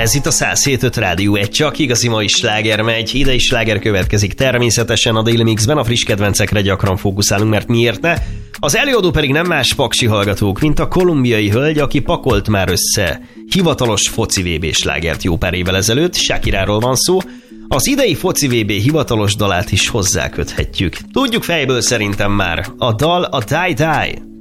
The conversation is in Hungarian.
Ez itt a 107.5 Rádió, egy csak igazi mai sláger megy, idei sláger következik természetesen a Daily Mixben, a friss kedvencekre gyakran fókuszálunk, mert miért ne? Az előadó pedig nem más paksi hallgatók, mint a kolumbiai hölgy, aki pakolt már össze hivatalos foci VB slágert jó pár évvel ezelőtt, Shakiráról van szó. Az idei foci VB hivatalos dalát is hozzáköthetjük. Tudjuk fejből szerintem már, a dal a Die Die.